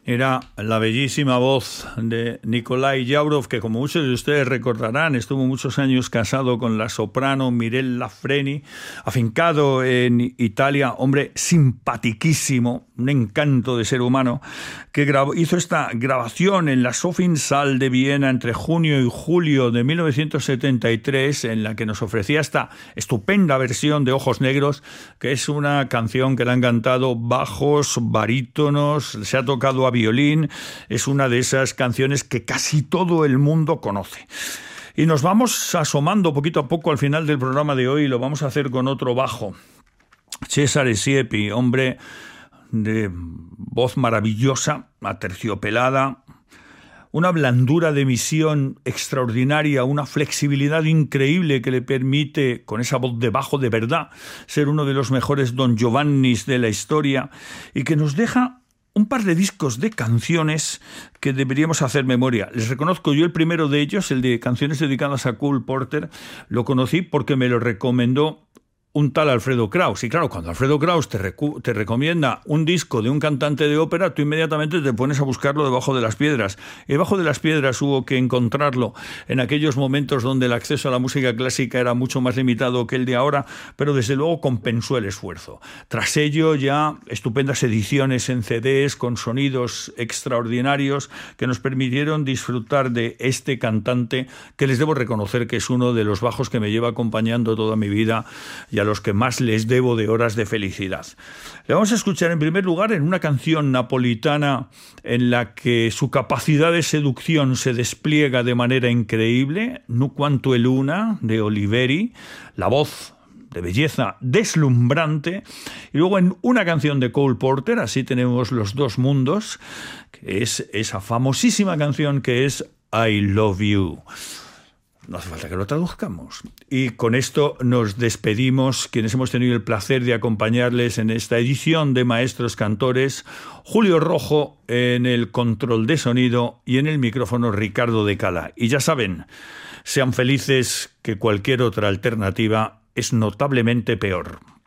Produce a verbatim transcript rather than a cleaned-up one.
Era la bellísima voz de Nikolai Yaurov, que como muchos de ustedes recordarán, estuvo muchos años casado con la soprano Mirella Freni, afincado en Italia, hombre simpatiquísimo, un encanto de ser humano, que grabó, hizo esta grabación en la Sophiensaal de Viena entre junio y julio de mil novecientos setenta y tres, en la que nos ofrecía esta estupenda versión de Ojos Negros, que es una canción que le han cantado bajos, barítonos, se ha tocado a violín, es una de esas canciones que casi todo el mundo conoce. Y nos vamos asomando poquito a poco al final del programa de hoy, y lo vamos a hacer con otro bajo. Cesare Siepi, hombre de voz maravillosa, aterciopelada, una blandura de emisión extraordinaria, una flexibilidad increíble que le permite, con esa voz de bajo de verdad, ser uno de los mejores Don Giovannis de la historia, y que nos deja un par de discos de canciones que deberíamos hacer memoria. Les reconozco, yo el primero de ellos, el de canciones dedicadas a Cole Porter, lo conocí porque me lo recomendó un tal Alfredo Kraus. Y claro, cuando Alfredo Kraus te, recu- te recomienda un disco de un cantante de ópera, tú inmediatamente te pones a buscarlo debajo de las piedras. Y debajo de las piedras hubo que encontrarlo en aquellos momentos donde el acceso a la música clásica era mucho más limitado que el de ahora, pero desde luego compensó el esfuerzo. Tras ello ya estupendas ediciones en C Ds con sonidos extraordinarios que nos permitieron disfrutar de este cantante, que les debo reconocer que es uno de los bajos que me lleva acompañando toda mi vida y a los que más les debo de horas de felicidad. Le vamos a escuchar en primer lugar en una canción napolitana en la que su capacidad de seducción se despliega de manera increíble, Nu quanto è luna, de Oliveri, la voz de belleza deslumbrante, y luego en una canción de Cole Porter, así tenemos los dos mundos, que es esa famosísima canción que es I Love You. No hace falta que lo traduzcamos. Y con esto nos despedimos, quienes hemos tenido el placer de acompañarles en esta edición de Maestros Cantores. Julio Rojo en el control de sonido y en el micrófono Ricardo de Cala. Y ya saben, sean felices, que cualquier otra alternativa es notablemente peor.